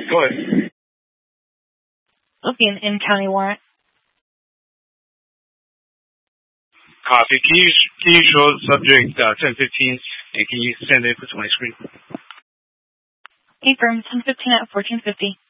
Go ahead. Looking in county warrant. Copy. Can you show subject 1015, and can you send it to my screen? Affirm 1015 at 1450.